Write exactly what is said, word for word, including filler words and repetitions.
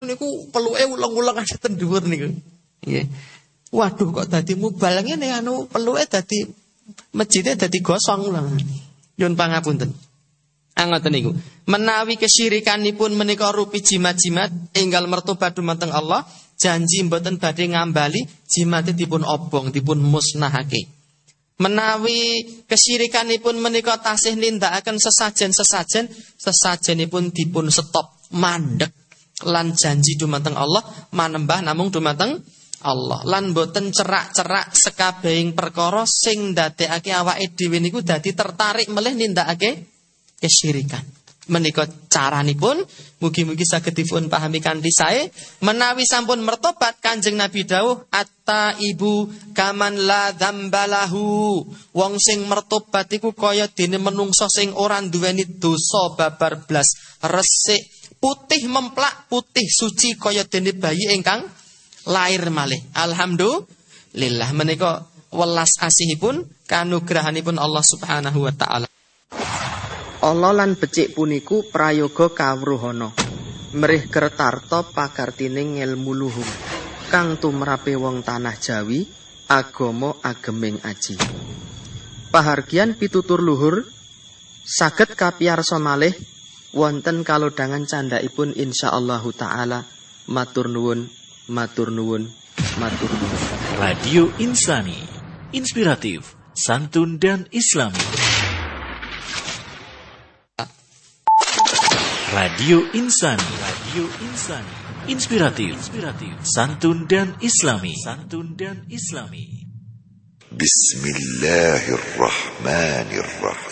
niku peluke ulang-ulang ngaten dhuwur niku. Nggih. Waduh kok dadi mubal ngene anu peluke dadi masjidnya dadi gosong lho. Nyun pangapunten. Angoten niku. Menawi kesyirikanipun menika rupi jimat-jimat enggal mertobat dumateng Allah, janji mboten badhe ngambali jimate dipun obong, dipun musnahake. Menawi kesyirikanipun menika tasih nindakaken sesajen-sesajen, sesajenipun dipun stop mandek lan janji dumateng Allah manembah namung dumateng Allah lan boten cerak-cerak sekabehing perkara sing ndadekake awake dhewe niku dadi tertarik melih nindakake kesyirikan. Menika caranipun mugi-mugi saged dipun pahami kanthi sae. Menawi sampun mertobat Kanjeng Nabi dawuh atta ibu kaman la dzambalahu. Wong sing mertobat iku kaya dene menungso sing ora duweni dosa babar blas, resik, putih memplak, putih suci kaya dene bayi ingkang lair malih. Alhamdulillah menika welas asihipun kanugrahanipun Allah Subhanahu wa taala. Allah lan becik puniku prayoga kawruhana. Mrih kertarta pakartining ngelmu luhung. Kang tumrape wong tanah Jawi, agama ageming aji. Pahargyan pitutur luhur saged kapiyarsa malih wonten kalodhangan candhaipun insyaallah taala. Matur nuwun, matur nuwun, matur nuwun. Radio Insani, inspiratif, santun dan islami. Radio Insani, Radio Insani, inspiratif, inspiratif, santun dan islami, santun dan islami. Bismillahirrahmanirrahim.